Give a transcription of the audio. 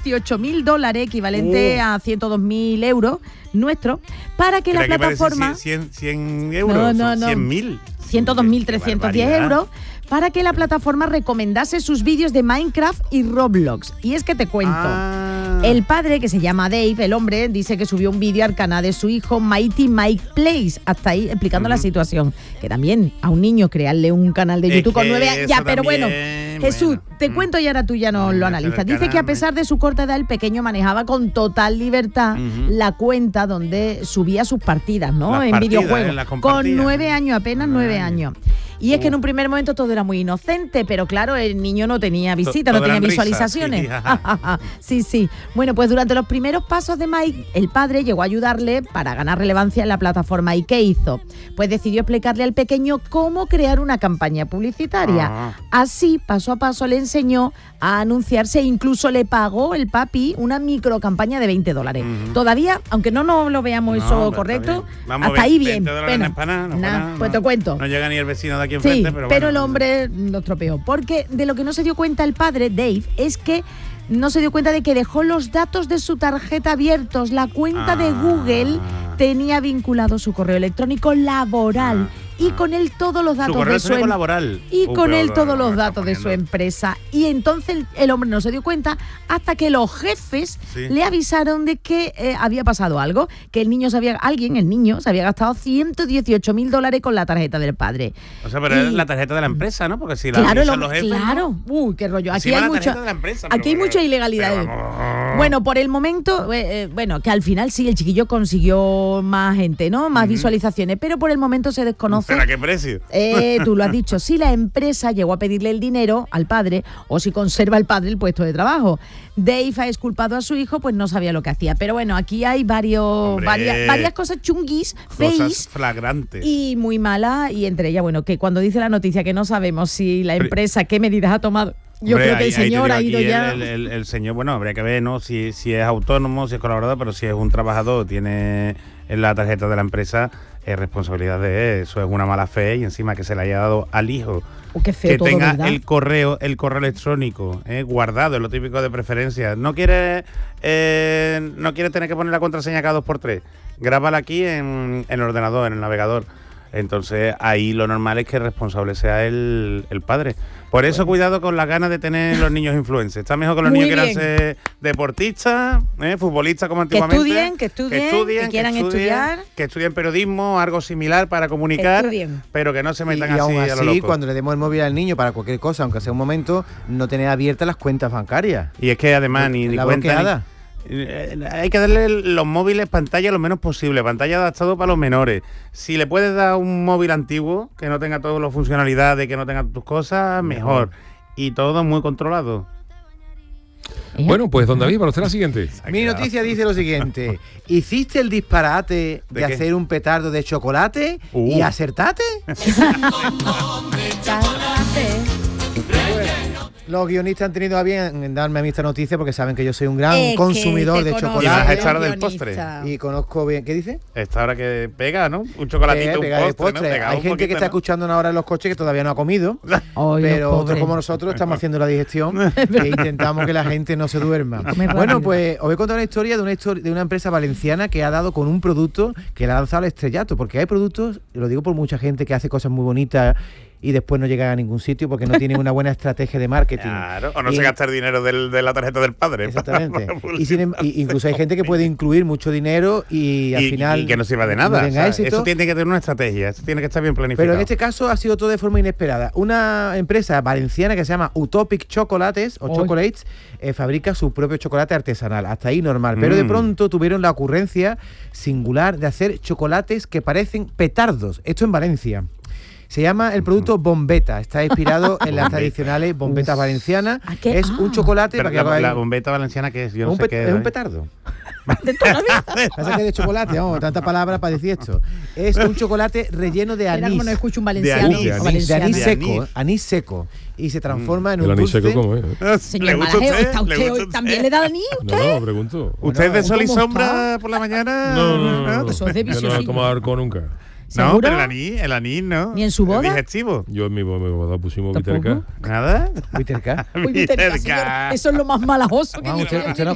$118.000, equivalente a 102.000 euros nuestros, para que la plataforma... 100 euros, no. 100.000. 102.310 euros, para que la plataforma recomendase sus vídeos de Minecraft y Roblox. Y es que te cuento, el padre, que se llama Dave, el hombre, dice que subió un vídeo al canal de su hijo Mighty Mike Plays, hasta ahí explicando la situación. Que también a un niño crearle un canal de YouTube con 9 años, ya, pero bueno, Jesús, te cuento y ahora tú ya no lo analizas. Dice que a pesar de su corta edad, el pequeño manejaba con total libertad la cuenta donde subía sus partidas, ¿no? En videojuegos. Con 9 años, apenas 9 años. Y es que en un primer momento todo era muy inocente, pero claro, el niño no tenía visitas, no tenía visualizaciones. Sí. Bueno, pues durante los primeros pasos de Mike, el padre llegó a ayudarle para ganar relevancia en la plataforma. ¿Y qué hizo? Pues decidió explicarle al pequeño cómo crear una campaña publicitaria. Así, paso a paso, le enseñó a anunciarse e incluso le pagó el papi una microcampaña de $20. Todavía, aunque no lo veamos eso correcto, hasta ahí bien. Pues te cuento. No llega ni el vecino de aquí enfrente, pero el hombre lo estropeó. Porque de lo que no se dio cuenta el padre, Dave, es que no se dio cuenta de que dejó los datos de su tarjeta abiertos. La cuenta de Google tenía vinculado su correo electrónico laboral. Y con él todos los datos de su laboral. Y con él todos los datos de su empresa. Y entonces el hombre no se dio cuenta hasta que los jefes le avisaron de que había pasado algo, que el niño se había gastado $118.000 con la tarjeta del padre. O sea, pero es la tarjeta de la empresa, ¿no? Porque si la avisan los jefes. Claro. Uy, qué rollo. Aquí hay mucha ilegalidad. Bueno, por el momento, que al final sí, el chiquillo consiguió más gente, ¿no? Más visualizaciones, pero por el momento se desconoce. ¿Pero a qué precio? Tú lo has dicho. Si la empresa llegó a pedirle el dinero al padre o si conserva el padre el puesto de trabajo. Dave ha exculpado a su hijo, pues no sabía lo que hacía. Pero bueno, aquí hay varias cosas chunguis, feis, flagrantes y muy malas. Y entre ellas, bueno, que cuando dice la noticia que no sabemos si la empresa qué medidas ha tomado. Creo que el señor ha ido ya. El señor, bueno, habría que ver, ¿no? Si es autónomo, si es colaborador, pero si es un trabajador, tiene en la tarjeta de la empresa, es responsabilidad de eso, es una mala fe y encima que se le haya dado al hijo. Qué feo que todo, tenga ¿verdad? el correo electrónico guardado, es lo típico de preferencia. No quiere tener que poner la contraseña cada 2x3. Grábala aquí en el ordenador, en el navegador. Entonces ahí lo normal es que el responsable sea el padre. Por eso cuidado con las ganas de tener los niños influencers. Está mejor que los niños quieran ser deportistas, futbolistas como antiguamente. Que estudien, que quieran estudiar. Que estudien periodismo, algo similar para comunicar, pero que no se metan así aún a lo así, loco. cuando le demos el móvil al niño para cualquier cosa, aunque sea un momento, no tener abiertas las cuentas bancarias. Y es que además ni cuenta hay que darle los móviles pantalla lo menos posible, pantalla adaptado para los menores. Si le puedes dar un móvil antiguo que no tenga todas las funcionalidades, que no tenga tus cosas, mejor. Y todo muy controlado. Bueno, pues don David, para usted la siguiente. Mi noticia dice lo siguiente: ¿hiciste el disparate de hacer un petardo de chocolate y acertate? Los guionistas han tenido a bien en darme a mí esta noticia porque saben que yo soy un gran consumidor de chocolate. Y vas a echar del postre. Y conozco bien. ¿Qué dice? Esta hora que pega, ¿no? Un chocolatito, pega un postre. ¿no? Hay gente que está escuchando ahora en los coches que todavía no ha comido, pero otros como nosotros estamos haciendo la digestión e intentamos que la gente no se duerma. Bueno, pues os voy a contar una historia de una empresa valenciana que ha dado con un producto que le ha lanzado al estrellato, porque hay productos, lo digo por mucha gente que hace cosas muy bonitas y después no llega a ningún sitio porque no tiene una buena estrategia de marketing. Claro, o no se gasta el dinero de la tarjeta del padre. Exactamente. Y incluso hay gente que puede incluir mucho dinero y al final... Y que no sirva de nada. No eso tiene que tener una estrategia, eso tiene que estar bien planificado. Pero en este caso ha sido todo de forma inesperada. Una empresa valenciana que se llama Utopic Chocolates o Chocolates fabrica su propio chocolate artesanal. Hasta ahí normal. Pero de pronto tuvieron la ocurrencia singular de hacer chocolates que parecen petardos. Esto en Valencia. Se llama el producto Bombeta. Está inspirado en las tradicionales bombetas valencianas. Es un chocolate... Pero la bombeta valenciana, ¿qué es? Yo no sé qué es un petardo. Pasa que de chocolate, vamos, tanta palabra para decir esto. Es un chocolate relleno de anís. Como no escucho un valenciano. De anís seco. Anís seco. Y se transforma en un dulce. ¿El anís seco cómo es? Señor Malajeo, ¿está usted hoy también le da anís usted? No, pregunto. ¿Usted es de sol y sombra por la mañana? No. Eso es de yo no he tomado alcohol nunca. ¿Seguro? No, pero el anís no. ¿Ni en su boda? ¿Es digestivo? Yo en mi boda pusimos Viterca. ¿Nada? Viterca. Señor, eso es lo más malajoso que usted no